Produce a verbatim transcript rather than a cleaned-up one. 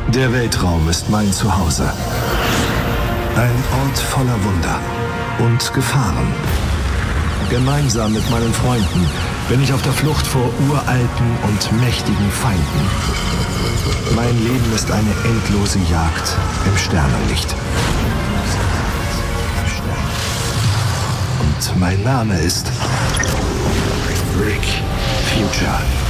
Der Weltraum ist mein Zuhause. Ein Ort voller Wunder und Gefahren. Gemeinsam mit meinen Freunden bin ich auf der Flucht vor uralten und mächtigen Feinden. Mein Leben ist eine endlose Jagd im Sternenlicht. Und mein Name ist Rick Future.